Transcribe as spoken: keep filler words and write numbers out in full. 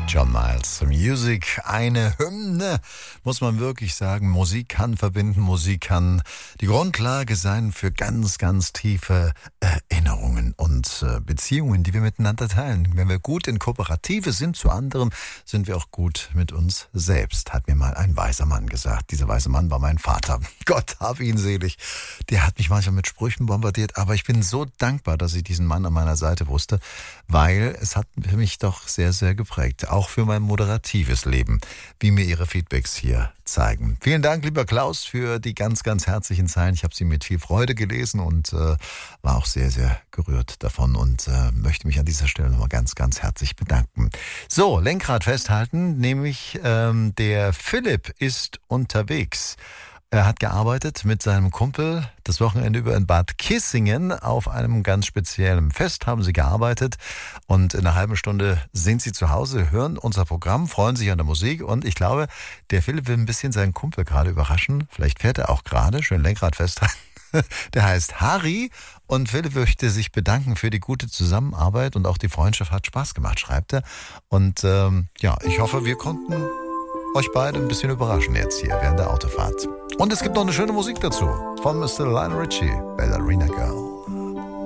John Miles Music, eine Hymne, muss man wirklich sagen. Musik kann verbinden, Musik kann die Grundlage sein für ganz, ganz tiefe Erinnerungen und äh, Beziehungen, die wir miteinander teilen. Wenn wir gut in Kooperative sind zu anderen, sind wir auch gut mit uns selbst, hat mir mal ein weiser Mann gesagt. Dieser weise Mann war mein Vater. Gott hab ihn selig. Der hat mich manchmal mit Sprüchen bombardiert, aber ich bin so dankbar, dass ich diesen Mann an meiner Seite wusste, weil es hat mich doch sehr, sehr geprägt. Auch für mein moderatives Leben, wie mir Ihre Feedbacks hier zeigen. Vielen Dank, lieber Klaus, für die ganz, ganz herzlichen Zeilen. Ich habe sie mit viel Freude gelesen und äh, war auch sehr, sehr gerührt davon und äh, möchte mich an dieser Stelle nochmal ganz, ganz herzlich bedanken. So, Lenkrad festhalten, nämlich ähm, der Philipp ist unterwegs. Er hat gearbeitet mit seinem Kumpel das Wochenende über in Bad Kissingen auf einem ganz speziellen Fest haben sie gearbeitet und in einer halben Stunde sind sie zu Hause, hören unser Programm, freuen sich an der Musik und ich glaube, der Philipp will ein bisschen seinen Kumpel gerade überraschen. Vielleicht fährt er auch gerade, schön Lenkrad festhalten. Der heißt Harry und Philipp möchte sich bedanken für die gute Zusammenarbeit und auch die Freundschaft hat Spaß gemacht, schreibt er. Und ähm, ja, ich hoffe, wir konnten euch beide ein bisschen überraschen jetzt hier während der Autofahrt. Und es gibt noch eine schöne Musik dazu von Mister Lionel Richie, Ballerina Girl.